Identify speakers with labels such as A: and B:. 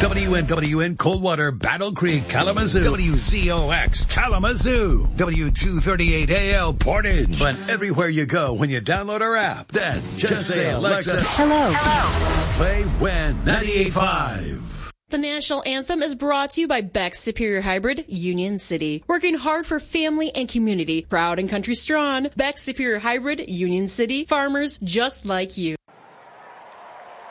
A: WNWN Coldwater, Battle Creek, Kalamazoo. WZOX Kalamazoo. W238AL Portage. But everywhere you go when you download our app, then just say, Alexa, hello. Play When 98.5.
B: The national anthem is brought to you by Beck's Superior Hybrid, Union City. Working hard for family and community. Proud and country strong. Beck's Superior Hybrid, Union City. Farmers just like you.